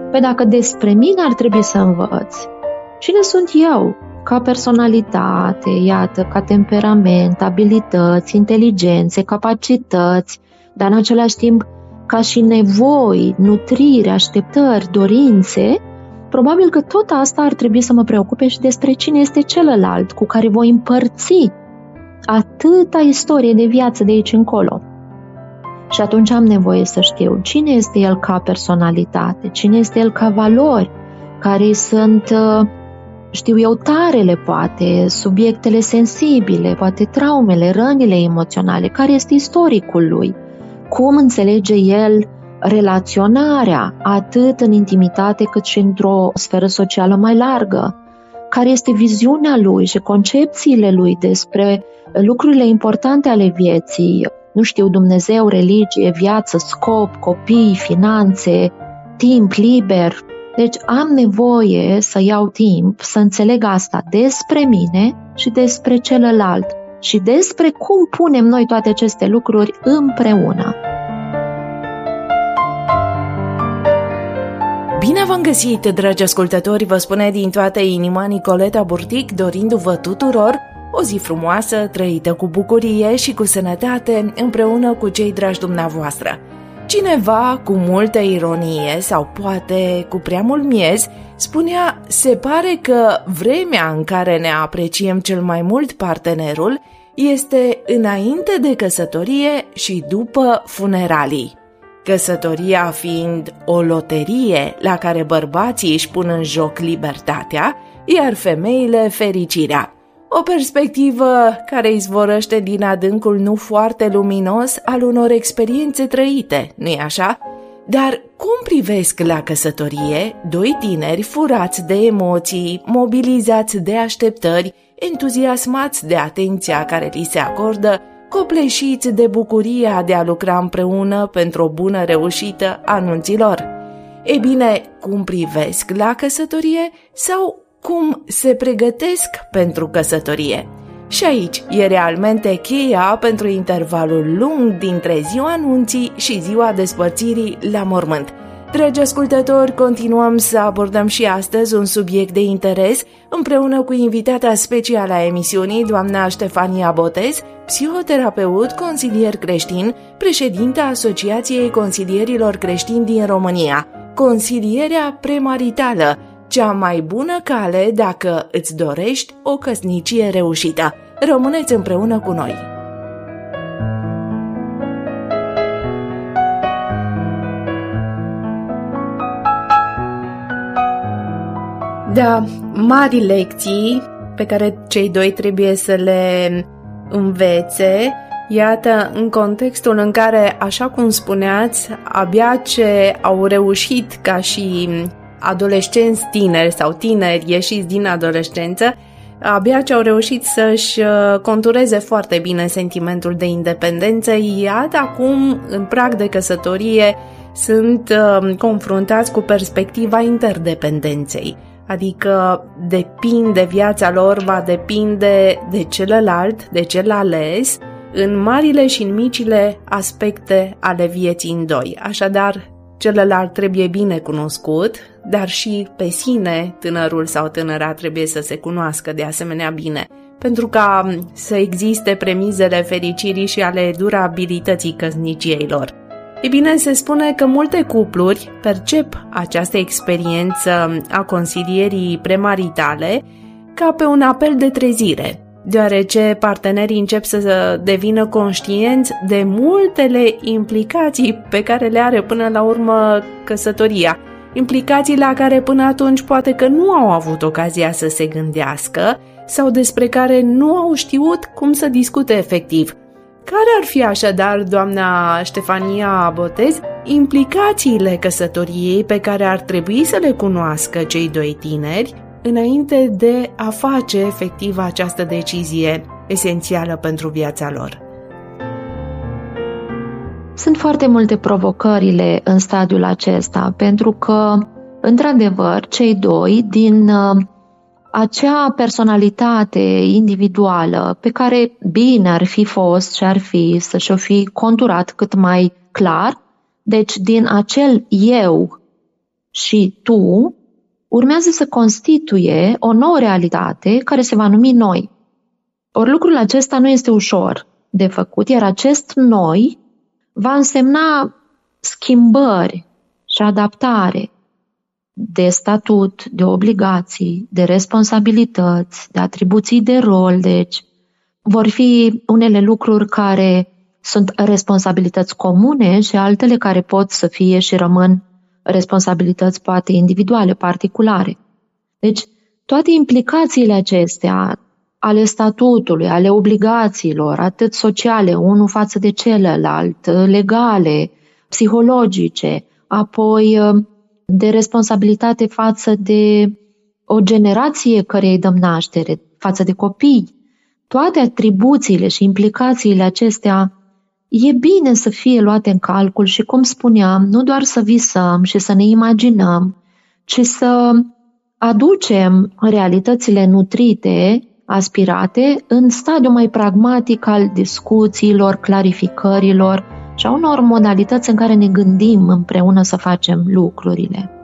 Păi dacă despre mine ar trebui să învăț, cine sunt eu? Ca personalitate, iată, ca temperament, abilități, inteligențe, capacități, dar în același timp ca și nevoi, nutriri, așteptări, dorințe, probabil că tot asta ar trebui să mă preocupe și despre cine este celălalt cu care voi împărți atâta istorie de viață de aici încolo. Și atunci am nevoie să știu cine este el ca personalitate, cine este el ca valori, care sunt, știu eu, tarele poate, subiectele sensibile, poate traumele, rănile emoționale, care este istoricul lui, cum înțelege el relaționarea, atât în intimitate cât și într-o sferă socială mai largă, care este viziunea lui și concepțiile lui despre lucrurile importante ale vieții, nu știu, Dumnezeu, religie, viață, scop, copii, finanțe, timp liber. Deci am nevoie să iau timp să înțeleg asta despre mine și despre celălalt și despre cum punem noi toate aceste lucruri împreună. Bine v-am găsit, dragi ascultători, vă spune din toată inima Nicoleta Burtic, dorindu-vă tuturor o zi frumoasă, trăită cu bucurie și cu sănătate, împreună cu cei dragi dumneavoastră. Cineva, cu multă ironie sau poate cu prea mult miez, spunea: se pare că vremea în care ne apreciem cel mai mult partenerul este înainte de căsătorie și după funeralii. Căsătoria fiind o loterie la care bărbații își pun în joc libertatea, iar femeile fericirea. O perspectivă care izvorăște din adâncul nu foarte luminos al unor experiențe trăite, nu-i așa? Dar cum privesc la căsătorie doi tineri furați de emoții, mobilizați de așteptări, entuziasmați de atenția care li se acordă, copleșiți de bucuria de a lucra împreună pentru o bună reușită a anunților? Ei bine, cum privesc la căsătorie sau cum se pregătesc pentru căsătorie? Și aici e realmente cheia pentru intervalul lung dintre ziua anunții și ziua despărțirii la mormânt. Dragi ascultători, continuăm să abordăm și astăzi un subiect de interes împreună cu invitata specială a emisiunii, doamna Ștefania Botez, psihoterapeut, consilier creștin, președinta Asociației Consilierilor Creștini din România. Consilierea premaritală, cea mai bună cale dacă îți dorești o căsnicie reușită. Rămâneți împreună cu noi! Da, mari lecții pe care cei doi trebuie să le învețe, iată, în contextul în care, așa cum spuneați, abia ce au reușit ca și adolescenți tineri sau tineri ieșiți din adolescență, abia ce au reușit să-și contureze foarte bine sentimentul de independență, iată acum, în prag de căsătorie, sunt confruntați cu perspectiva interdependenței. Adică depinde, viața lor va depinde de celălalt, de cel ales, în marile și în micile aspecte ale vieții în doi. Așadar, celălalt trebuie bine cunoscut, dar și pe sine tânărul sau tânăra trebuie să se cunoască de asemenea bine, pentru ca să existe premizele fericirii și ale durabilității căsniciei lor. E bine, se spune că multe cupluri percep această experiență a consilierii premaritale ca pe un apel de trezire, deoarece partenerii încep să devină conștienți de multele implicații pe care le are până la urmă căsătoria, implicații la care până atunci poate că nu au avut ocazia să se gândească sau despre care nu au știut cum să discute efectiv. Care ar fi așadar, doamna Ștefania Botez, implicațiile căsătoriei pe care ar trebui să le cunoască cei doi tineri înainte de a face efectiv această decizie esențială pentru viața lor? Sunt foarte multe provocările în stadiul acesta, pentru că, într-adevăr, cei doi din acea personalitate individuală pe care bine ar fi fost și ar fi să și-o fi conturat cât mai clar, deci din acel eu și tu urmează să constituie o nouă realitate care se va numi noi. Ori lucrul acesta nu este ușor de făcut, iar acest noi va însemna schimbări și adaptare de statut, de obligații, de responsabilități, de atribuții de rol. Deci vor fi unele lucruri care sunt responsabilități comune și altele care pot să fie și rămân responsabilități poate individuale, particulare. Deci toate implicațiile acestea ale statutului, ale obligațiilor, atât sociale, unul față de celălalt, legale, psihologice, apoi de responsabilitate față de o generație cărei îi dăm naștere, față de copii. Toate atribuțiile și implicațiile acestea e bine să fie luate în calcul și, cum spuneam, nu doar să visăm și să ne imaginăm, ci să aducem realitățile nutrite, aspirate, în stadiul mai pragmatic al discuțiilor, clarificărilor și a unor modalități în care ne gândim împreună să facem lucrurile.